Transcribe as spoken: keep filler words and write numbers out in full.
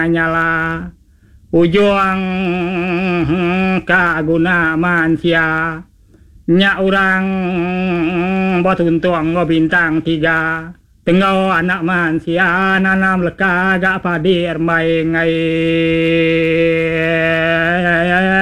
nyala ujung kaguna manusia nya orang batuntuang ngo bintang tiga tengau anak manusia nanam leka gak padir mai ngai